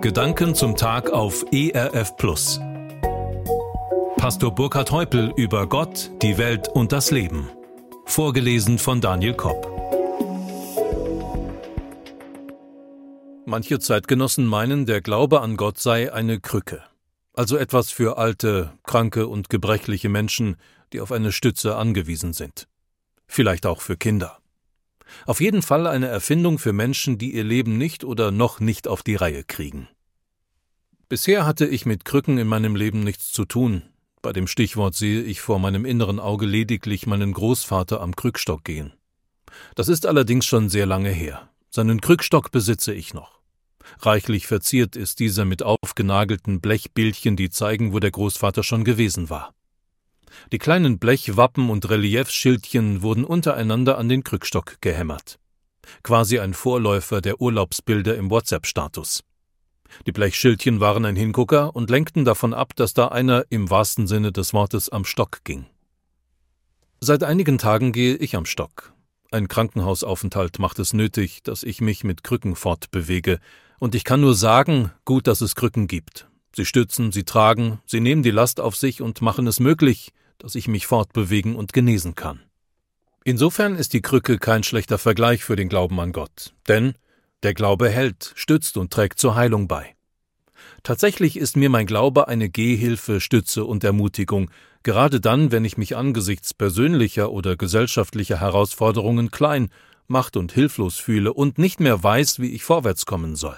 Gedanken zum Tag auf ERF Plus. Pastor Burkhard Heupel über Gott, die Welt und das Leben. Vorgelesen von Daniel Kopp. Manche Zeitgenossen meinen, der Glaube an Gott sei eine Krücke. Also etwas für alte, kranke und gebrechliche Menschen, die auf eine Stütze angewiesen sind. Vielleicht auch für Kinder. Auf jeden Fall eine Erfindung für Menschen, die ihr Leben nicht oder noch nicht auf die Reihe kriegen. Bisher hatte ich mit Krücken in meinem Leben nichts zu tun. Bei dem Stichwort sehe ich vor meinem inneren Auge lediglich meinen Großvater am Krückstock gehen. Das ist allerdings schon sehr lange her. Seinen Krückstock besitze ich noch. Reichlich verziert ist dieser mit aufgenagelten Blechbildchen, die zeigen, wo der Großvater schon gewesen war. Die kleinen Blechwappen und Reliefschildchen wurden untereinander an den Krückstock gehämmert. Quasi ein Vorläufer der Urlaubsbilder im WhatsApp-Status. Die Blechschildchen waren ein Hingucker und lenkten davon ab, dass da einer im wahrsten Sinne des Wortes am Stock ging. Seit einigen Tagen gehe ich am Stock. Ein Krankenhausaufenthalt macht es nötig, dass ich mich mit Krücken fortbewege, und ich kann nur sagen, gut, dass es Krücken gibt. Sie stützen, sie tragen, sie nehmen die Last auf sich und machen es möglich, dass ich mich fortbewegen und genesen kann. Insofern ist die Krücke kein schlechter Vergleich für den Glauben an Gott, denn der Glaube hält, stützt und trägt zur Heilung bei. Tatsächlich ist mir mein Glaube eine Gehhilfe, Stütze und Ermutigung, gerade dann, wenn ich mich angesichts persönlicher oder gesellschaftlicher Herausforderungen klein, macht- und hilflos fühle und nicht mehr weiß, wie ich vorwärts kommen soll.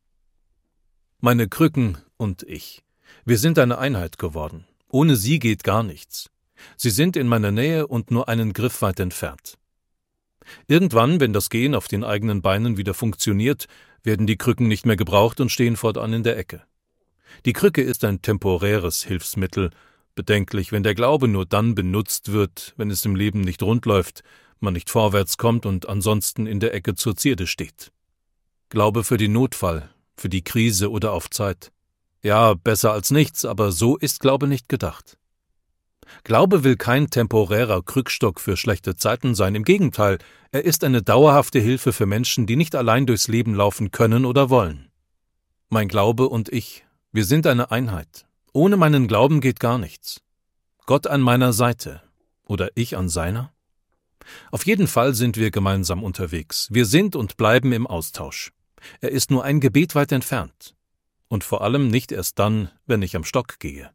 Meine Krücken und ich, wir sind eine Einheit geworden. Ohne sie geht gar nichts. Sie sind in meiner Nähe und nur einen Griff weit entfernt. Irgendwann, wenn das Gehen auf den eigenen Beinen wieder funktioniert, werden die Krücken nicht mehr gebraucht und stehen fortan in der Ecke. Die Krücke ist ein temporäres Hilfsmittel, bedenklich, wenn der Glaube nur dann benutzt wird, wenn es im Leben nicht rund läuft, man nicht vorwärts kommt und ansonsten in der Ecke zur Zierde steht. Glaube für den Notfall, für die Krise oder auf Zeit. Ja, besser als nichts, aber so ist Glaube nicht gedacht. Glaube will kein temporärer Krückstock für schlechte Zeiten sein, im Gegenteil, er ist eine dauerhafte Hilfe für Menschen, die nicht allein durchs Leben laufen können oder wollen. Mein Glaube und ich, wir sind eine Einheit. Ohne meinen Glauben geht gar nichts. Gott an meiner Seite oder ich an seiner? Auf jeden Fall sind wir gemeinsam unterwegs. Wir sind und bleiben im Austausch. Er ist nur ein Gebet weit entfernt. Und vor allem nicht erst dann, wenn ich am Stock gehe.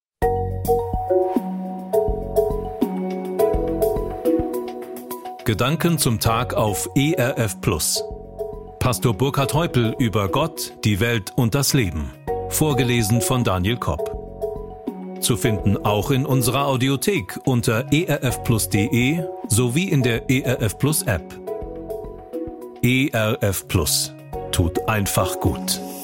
Gedanken zum Tag auf ERF Plus. Pastor Burkhard Heupel über Gott, die Welt und das Leben. Vorgelesen von Daniel Kopp. Zu finden auch in unserer Audiothek unter erfplus.de sowie in der ERF Plus App. ERF Plus tut einfach gut.